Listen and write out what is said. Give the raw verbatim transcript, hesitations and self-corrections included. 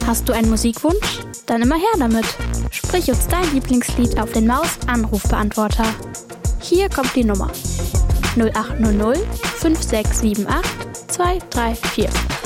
Hast du einen Musikwunsch? Dann immer her damit. Sprich uns dein Lieblingslied auf den Maus-Anrufbeantworter. Hier kommt die Nummer null acht null null fünf sechs sieben acht zwei drei vier.